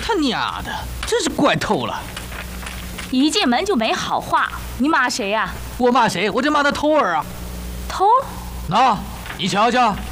他娘的，真是怪透了！ 一进门就没好话，你骂谁呀？ 我骂谁？我这骂他偷儿啊！ 偷？ 那，你瞧瞧，